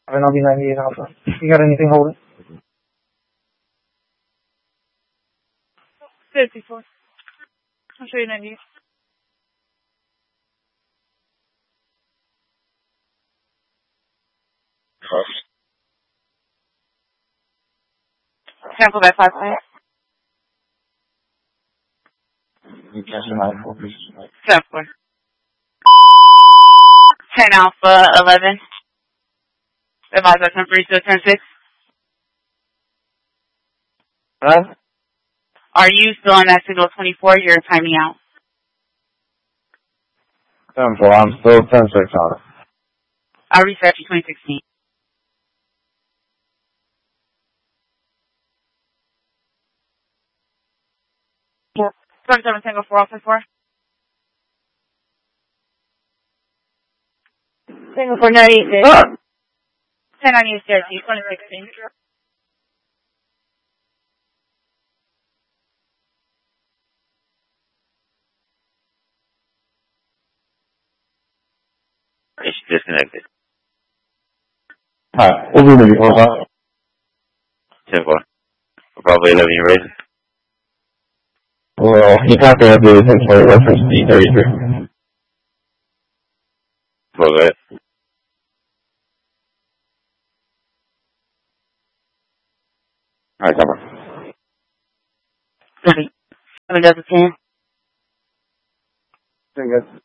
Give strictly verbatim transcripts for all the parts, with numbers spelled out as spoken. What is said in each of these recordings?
And I'll be ninety-eight Alpha. You got anything holding? fifty-four. I'll show you ninety-eight. Cancel by five points. You cancel nine four, please. Ten four. Ten Alpha eleven. Advise by ten three to ten six. Huh? Are you still on that signal twenty-four? You're timing out. ten four, I'm still ten six on it. I'll reset you twenty sixteen. twenty-seven Tango four Alpha four. Tango four ninety-eight. Ah! ten ninety-eight stairs, twenty sixteen. It's disconnected. Alright, we'll be before that. ten four. Probably eleven you're raising. Well, you have to have the temporary reference D thirty-three. Well, that. Alright, cover. Sorry. Seven dozen ten. Very good.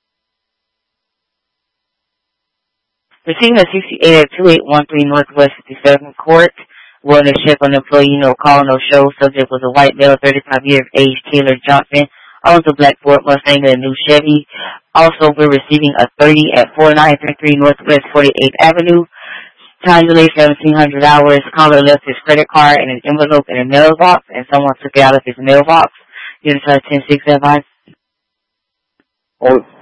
Receiving a sixty-eight at two eight one three Northwest fifty-seventh Court. Wellness check on employee, no call, no show. Subject was a white male, thirty-five years of age, Taylor Johnson. Owns a black Ford Mustang and a new Chevy. Also, we're receiving a thirty at four nine three three Northwest forty-eighth Avenue. Time delay seventeen hundred hours. Caller left his credit card in an envelope in a mailbox, and someone took it out of his mailbox. Unit ten six advice. Hold it.